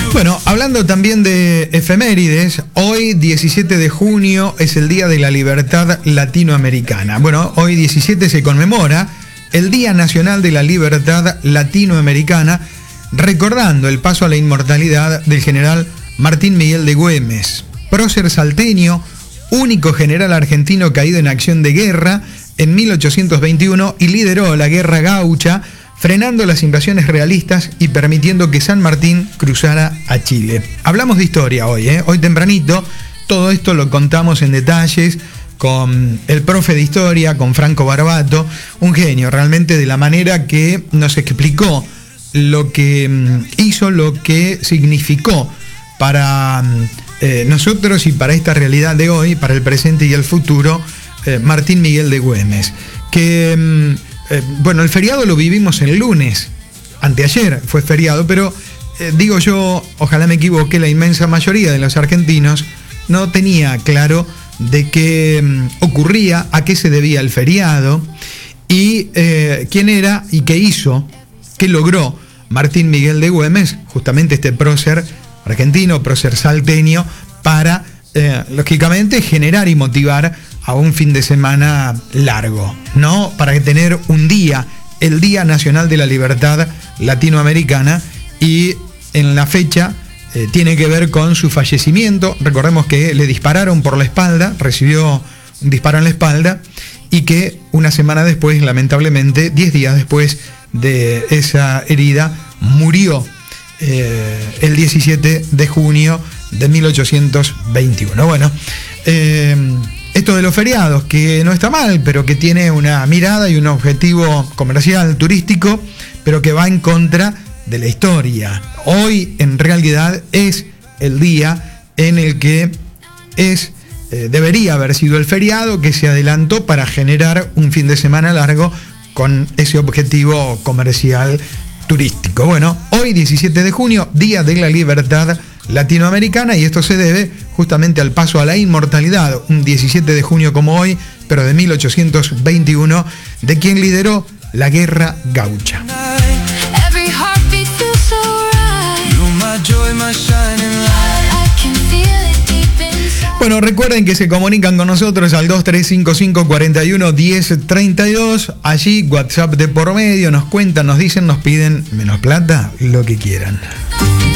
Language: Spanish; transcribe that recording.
Bueno, hablando también de efemérides, hoy 17 de junio es el Día de la Libertad Latinoamericana. Bueno, hoy 17 se conmemora el Día Nacional de la Libertad Latinoamericana, recordando el paso a la inmortalidad del general Martín Miguel de Güemes, prócer salteño, único general argentino caído en acción de guerra en 1821 y lideró la Guerra Gaucha, frenando las invasiones realistas y permitiendo que San Martín cruzara a Chile. Hablamos de historia hoy, hoy tempranito. Todo esto lo contamos en detalles con el profe de historia, con Franco Barbato, un genio realmente, de la manera que nos explicó lo que hizo, lo que significó para nosotros y para esta realidad de hoy, para el presente y el futuro, Martín Miguel de Güemes. Que, bueno, el feriado lo vivimos el lunes, anteayer fue feriado, pero digo yo, ojalá me equivoque, la inmensa mayoría de los argentinos no tenía claro de qué ocurría, a qué se debía el feriado y quién era y qué hizo, qué logró Martín Miguel de Güemes, justamente este prócer argentino, prócer salteño, para, lógicamente, generar y motivar a un fin de semana largo, ¿no? Para tener un día, el Día Nacional de la Libertad Latinoamericana, y en la fecha tiene que ver con su fallecimiento. Recordemos que le dispararon por la espalda, recibió un disparo en la espalda, y que una semana después, lamentablemente, 10 días después de esa herida, murió el 17 de junio de 1821. Bueno, esto de los feriados, que no está mal, pero que tiene una mirada y un objetivo comercial, turístico, pero que va en contra de la historia. Hoy, en realidad, es el día en el que debería haber sido el feriado, que se adelantó para generar un fin de semana largo con ese objetivo comercial turístico. Bueno, hoy 17 de junio, Día de la Libertad Latinoamericana, y esto se debe justamente al paso a la inmortalidad, un 17 de junio como hoy, pero de 1821, de quien lideró la Guerra Gaucha. Bueno, recuerden que se comunican con nosotros al 2355-41-1032. Allí, WhatsApp de por medio, nos cuentan, nos dicen, nos piden menos plata, lo que quieran.